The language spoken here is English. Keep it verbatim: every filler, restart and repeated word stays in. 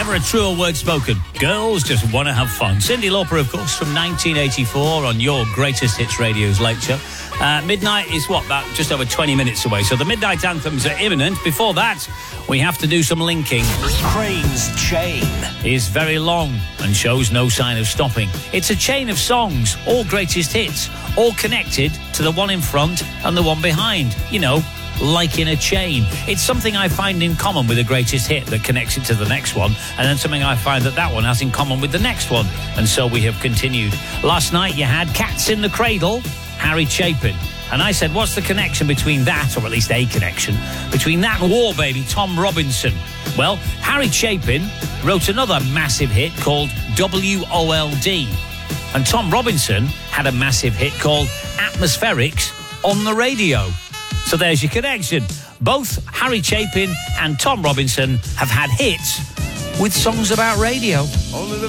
Never a truer word spoken. Girls just want to have fun. Cyndi Lauper, of course, from nineteen eighty-four on your Greatest Hits Radio's Late Show. Uh, midnight is, what, about just over twenty minutes away. So the midnight anthems are imminent. Before that, we have to do some linking. Crane's Chain is very long and shows no sign of stopping. It's a chain of songs, all greatest hits, all connected to the one in front and the one behind. You know, like in a chain. It's something I find in common with the greatest hit that connects it to the next one, and then something I find that that one has in common with the next one. And so we have continued. Last night you had Cats in the Cradle, Harry Chapin. And I said, what's the connection between that, or at least a connection, between that and War Baby, Tom Robinson? Well, Harry Chapin wrote another massive hit called W O L D. And Tom Robinson had a massive hit called Atmospherics on the radio. So there's your connection. Both Harry Chapin and Tom Robinson have had hits with songs about radio. Only the